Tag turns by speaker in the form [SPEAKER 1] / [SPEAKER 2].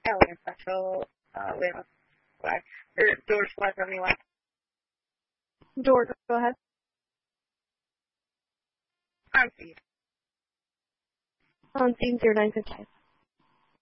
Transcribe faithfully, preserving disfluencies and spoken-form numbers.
[SPEAKER 1] Italian faccio uh, le or George, whatever you want.
[SPEAKER 2] George, go ahead.
[SPEAKER 1] On scene.
[SPEAKER 2] On scene zero nine fifty-five.